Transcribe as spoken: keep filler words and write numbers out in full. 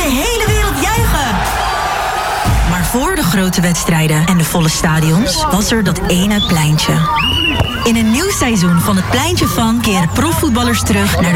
de hele wereld juichen. Maar voor de grote wedstrijden en de volle stadions was er dat ene pleintje. In een nieuw seizoen van het Pleintje van keren profvoetballers terug naar